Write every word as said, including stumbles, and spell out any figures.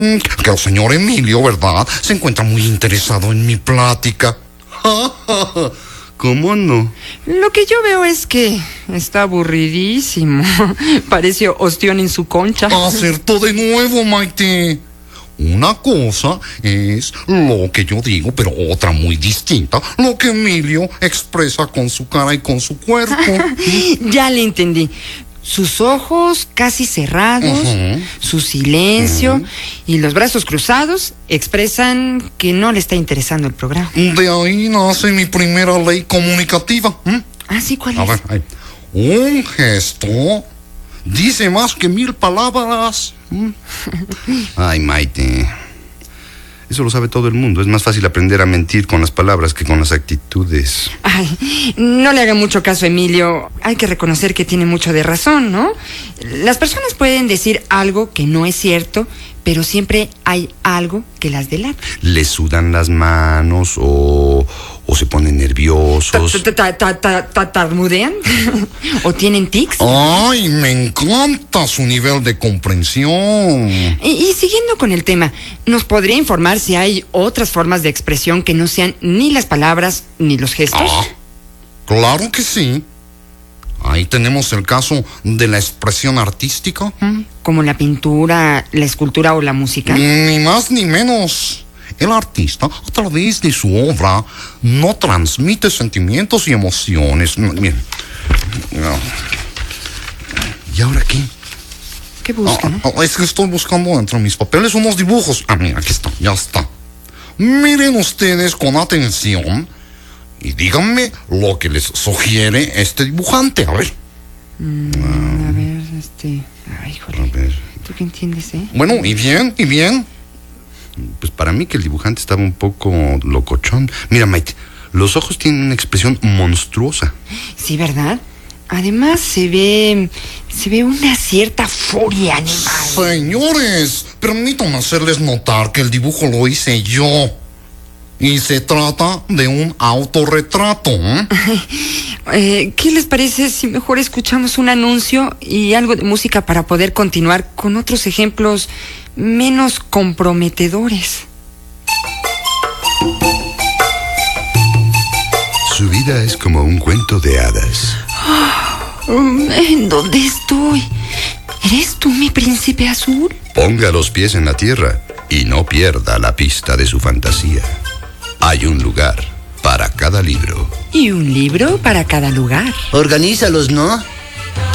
Que el señor Emilio, ¿verdad?, se encuentra muy interesado en mi plática. ¿Cómo no? Lo que yo veo es que está aburridísimo. Parece ostión en su concha. Acertó de nuevo, Maite. Una cosa es lo que yo digo, pero otra muy distinta, lo que Emilio expresa con su cara y con su cuerpo. Ya le entendí. Sus ojos casi cerrados, uh-huh. su silencio uh-huh. y los brazos cruzados expresan que no le está interesando el programa. De ahí nace mi primera ley comunicativa. ¿Mm? Ah, sí, ¿cuál A es? ver, ahí. Un gesto dice más que mil palabras. ¿Mm? Ay, Maite, eso lo sabe todo el mundo. Es más fácil aprender a mentir con las palabras que con las actitudes. Ay, no le haga mucho caso a Emilio. Hay que reconocer que tiene mucho de razón, ¿no? Las personas pueden decir algo que no es cierto, pero siempre hay algo que las delata. Le sudan las manos o, o se ponen nerviosos. ¿Tartamudean? ¿O tienen tics? Ay, me encanta su nivel de comprensión. Y, y siguiendo con el tema, ¿nos podría informar si hay otras formas de expresión que no sean ni las palabras ni los gestos? Ah, claro que sí. Ahí tenemos el caso de la expresión artística. ¿Como la pintura, la escultura o la música? Ni más ni menos. El artista, a través de su obra, no transmite sentimientos y emociones. Miren. ¿Y ahora qué? ¿Qué buscan? Ah, es que estoy buscando entre mis papeles unos dibujos. Ah, mira, aquí está, ya está. Miren ustedes con atención y díganme lo que les sugiere este dibujante. A ver. Mm, ah. A ver, este... Ay, híjole. A ver. ¿Tú qué entiendes, eh? Bueno, ¿y bien? ¿Y bien? Pues para mí que el dibujante estaba un poco locochón. Mira, Maite, los ojos tienen una expresión monstruosa. Sí, ¿verdad? Además se ve... Se ve una cierta furia animal. Señores, permítanme hacerles notar que el dibujo lo hice yo. Y se trata de un autorretrato. ¿eh? eh, ¿Qué les parece si mejor escuchamos un anuncio y algo de música para poder continuar con otros ejemplos menos comprometedores? Su vida es como un cuento de hadas. ¿En dónde estoy? ¿Eres tú mi príncipe azul? Ponga los pies en la tierra y no pierda la pista de su fantasía. Hay un lugar para cada libro. Y un libro para cada lugar. Organízalos, ¿no?